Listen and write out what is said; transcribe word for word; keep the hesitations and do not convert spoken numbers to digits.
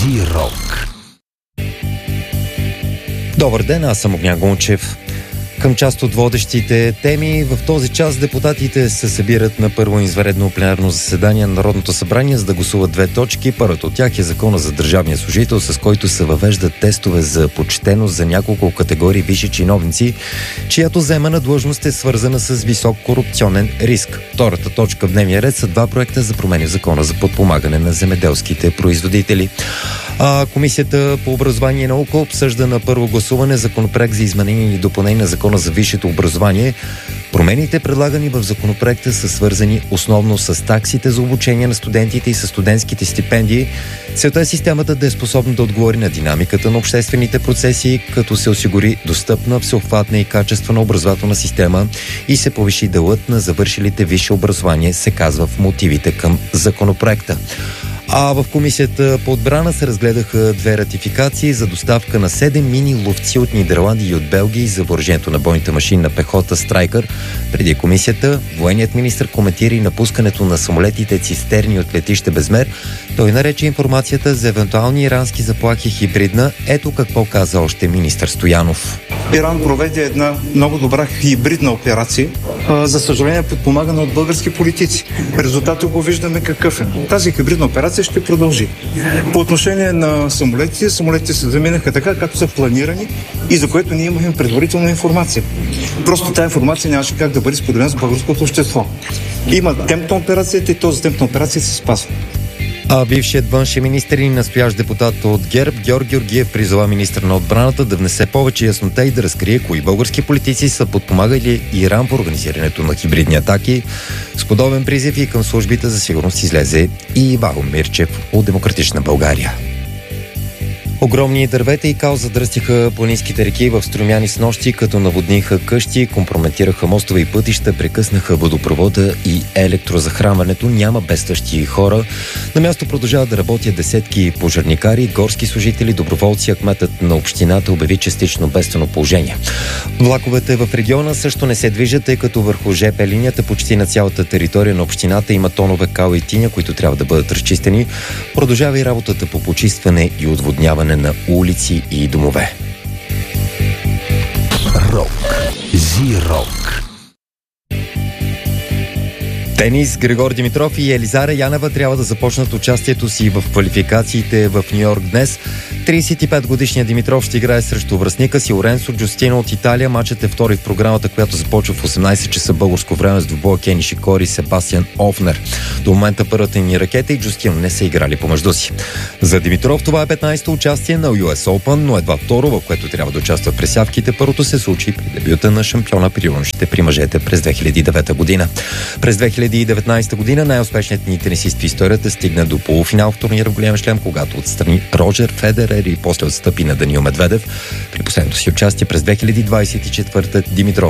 Зи-рок. Добър ден, аз съм Огнян Гунчев. Към част от водещите теми в този час депутатите се събират на първо извънредно пленарно заседание на Народното събрание, за да гласуват две точки. Първата от тях е закона за държавния служител, с който се въвеждат тестове за почтеност за няколко категории висши чиновници, чиято заемана длъжност е свързана с висок корупционен риск. Втората точка в дневния ред са два проекта за промени в закона за подпомагане на земеделските производители. А Комисията по образование и наука обсъжда на първо гласуване законопроект за изменение и допълнение на закона за висшето образование. Промените, предлагани в законопроекта, са свързани основно с таксите за обучение на студентите и с студентските стипендии. Целта е системата да е способна да отговори на динамиката на обществените процеси, като се осигури достъпна, всеобхватна и качествена образователна система и се повиши делът на завършилите висше образование, се казва в мотивите към законопроекта. А в Комисията по отбрана се разгледаха две ратификации за доставка на седем мини-ловци от Нидерландия и от Белгия за въоръжението на бойната машинна пехота Страйкър. Преди комисията, военният министър коментира и напускането на самолетите цистерни от летище Безмер. Той нарече информацията за евентуални ирански заплахи хибридна. Ето какво каза още министър Стоянов. Иран проведе една много добра хибридна операция, за съжаление подпомагана от български политици. Резултатът го виждаме какъв е. Тази хибридна операция ще продължи. По отношение на самолетите, самолетите се заминаха така, както са планирани и за което ние имахме предварителна информация. Просто тази информация нямаше как да бъде споделена с българското общество. Има темп на операцията и този темп на операция се спазва. А бившият външен министър и настоящ депутат от ГЕРБ Георги Георгиев призова министър на отбраната да внесе повече яснота и да разкрие кои български политици са подпомагали Иран в организирането на хибридни атаки. С подобен призив и към службите за сигурност излезе и Ивайло Мирчев от Демократична България. Огромни дървета и кал задръстиха планинските реки в Струмяни с нощи, като наводниха къщи, компрометираха мостове и пътища, прекъснаха водопровода и електрозахранването. Няма бедстващи хора. На място продължават да работят десетки пожарникари, горски служители, доброволци, а кметът на общината обяви частично бедствено положение. Влаковете в региона също не се движат, тъй като върху ЖП линията почти на цялата територия на общината има тонове кал и тиня, които трябва да бъдат разчистени. Продължава и работата по почистване и отводняване на улици и домове. Рок. Зи-рок. Тенис. Григор Димитров и Елизара Янева трябва да започнат участието си в квалификациите в Ню-Йорк днес. тридесет и пет годишният Димитров ще играе срещу връстника си Лоренцо Джустино от Италия. Матчът е втори в програмата, която започва в осемнайсет часа българско време с двубоя Кени Шикори и Себастиан Офнер. До момента първата ни ракета и Джустино не са играли помежду си. За Димитров това е петнайсето участие на Ю Ес Open, но едва второ, в което трябва да участва в пресявките. Първото се случи при дебюта на шампиона при юношите при мъжете през две хиляди и девета година. През две хиляди и деветнайсета година най-успешният ни тенисист в историята стигна до полуфинал в турнира в Голям шлем, когато отстрани Роджер Федерер и после отстъпи на Даниил Медведев. При последното си участие през две хиляди двайсет и четвърта Димитров